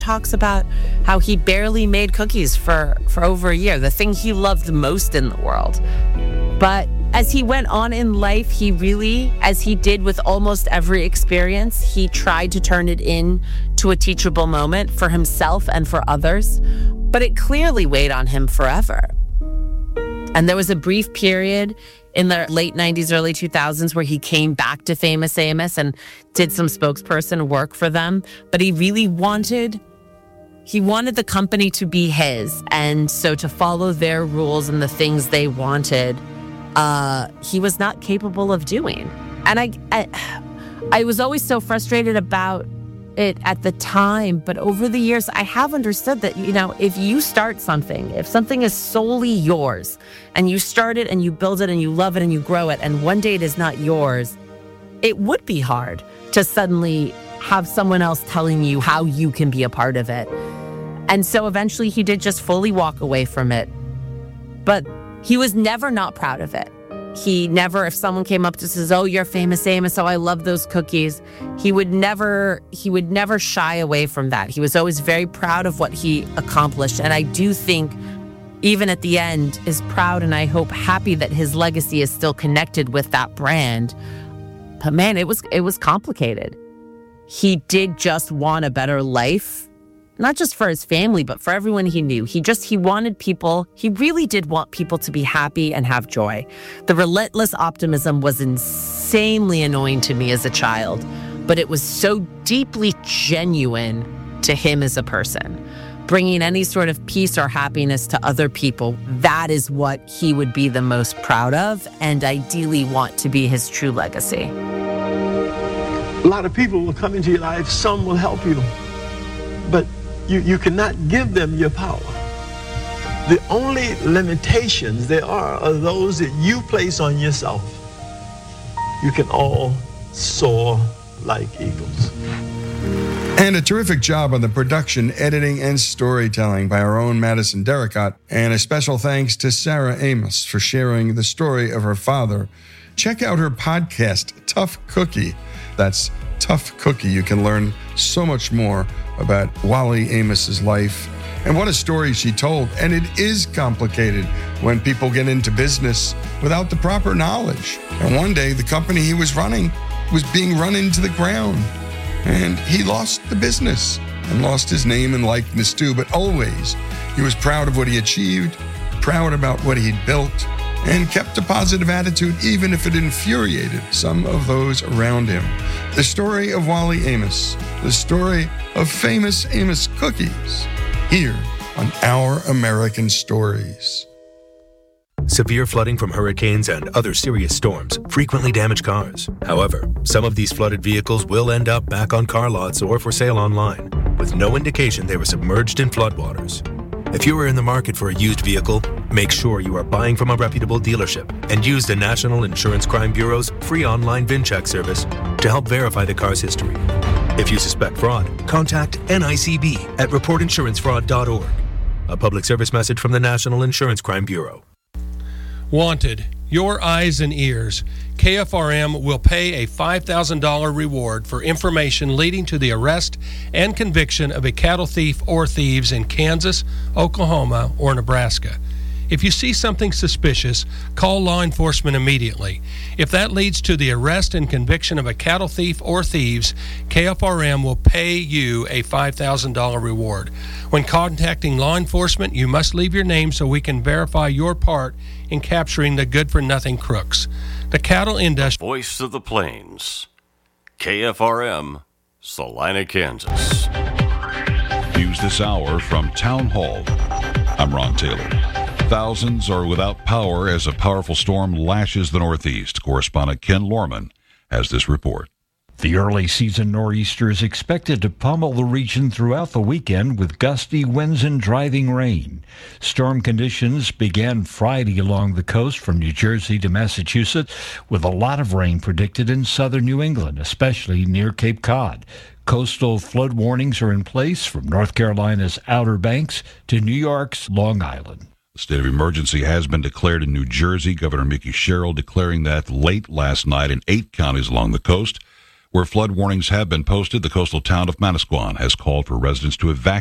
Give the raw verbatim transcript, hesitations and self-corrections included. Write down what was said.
talks about how he barely made cookies for, for over a year, the thing he loved most in the world. But as he went on in life, he really, as he did with almost every experience, he tried to turn it in to a teachable moment for himself and for others. But it clearly weighed on him forever. And there was a brief period in the late nineties, early two thousands where he came back to Famous Amos and did some spokesperson work for them. But he really wanted, he wanted the company to be his. And so to follow their rules and the things they wanted, uh, he was not capable of doing. And I, I, I was always so frustrated about it at the time, but over the years, I have understood that, you know, if you start something, if something is solely yours, and you start it and you build it and you love it and you grow it, and one day it is not yours, it would be hard to suddenly have someone else telling you how you can be a part of it. And so eventually he did just fully walk away from it. But he was never not proud of it. He never, if someone came up to says, "Oh, you're Famous Amos, so I love those cookies," he would never, he would never shy away from that. He was always very proud of what he accomplished. And I do think, even at the end, is proud and I hope happy that his legacy is still connected with that brand. But man, it was, it was complicated. He did just want a better life. Not just for his family, but for everyone he knew. He just, he wanted people, he really did want people to be happy and have joy. The relentless optimism was insanely annoying to me as a child, but it was so deeply genuine to him as a person. Bringing any sort of peace or happiness to other people, that is what he would be the most proud of and ideally want to be his true legacy. A lot of people will come into your life, some will help you, but You, you cannot give them your power. The only limitations there are are those that you place on yourself. You can all soar like eagles. And a terrific job on the production, editing, and storytelling by our own Madison Derricott. And a special thanks to Sarah Amos for sharing the story of her father. Check out her podcast, Tough Cookie. That's Tough Cookie. You can learn so much more about Wally Amos's life and what a story she told. And it is complicated when people get into business without the proper knowledge. And one day the company he was running was being run into the ground and he lost the business and lost his name and likeness too. But always he was proud of what he achieved, proud about what he'd built, and kept a positive attitude even if it infuriated some of those around him. The story of Wally Amos, the story of Famous Amos cookies, here on Our American Stories. Severe flooding from hurricanes and other serious storms frequently damage cars. However, some of these flooded vehicles will end up back on car lots or for sale online, with no indication they were submerged in floodwaters. If you are in the market for a used vehicle, make sure you are buying from a reputable dealership and use the National Insurance Crime Bureau's free online VIN check service to help verify the car's history. If you suspect fraud, contact N I C B at report insurance fraud dot org. A public service message from the National Insurance Crime Bureau. Wanted, your eyes and ears. K F R M will pay a five thousand dollars reward for information leading to the arrest and conviction of a cattle thief or thieves in Kansas, Oklahoma, or Nebraska. If you see something suspicious, call law enforcement immediately. If that leads to the arrest and conviction of a cattle thief or thieves, K F R M will pay you a five thousand dollars reward. When contacting law enforcement, you must leave your name so we can verify your part in capturing the good-for-nothing crooks. The cattle industry... Voice of the Plains, K F R M, Salina, Kansas. News this hour from Town Hall. I'm Ron Taylor. Thousands are without power as a powerful storm lashes the Northeast. Correspondent Ken Lorman has this report. The early season nor'easter is expected to pummel the region throughout the weekend with gusty winds and driving rain. Storm conditions began Friday along the coast from New Jersey to Massachusetts, with a lot of rain predicted in southern New England, especially near Cape Cod. Coastal flood warnings are in place from North Carolina's Outer Banks to New York's Long Island. The state of emergency has been declared in New Jersey. Governor Mickey Sherrill declaring that late last night in eight counties along the coast, Where flood warnings have been posted, the coastal town of Manasquan has called for residents to evacuate